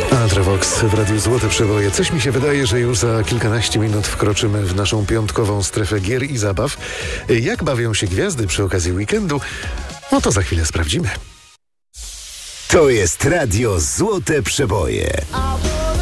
Ultravox w Radiu Złote Przeboje. Coś mi się wydaje, że już za kilkanaście minut wkroczymy w naszą piątkową strefę gier i zabaw. Jak bawią się gwiazdy przy okazji weekendu? No to za chwilę sprawdzimy. To jest Radio Złote Przeboje.